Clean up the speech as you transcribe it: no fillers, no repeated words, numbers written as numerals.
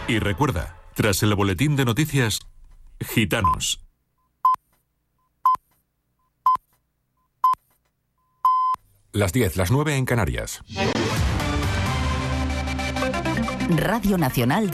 Y recuerda, tras el boletín de noticias, Gitanos. Las 10, las 9 en Canarias. Radio Nacional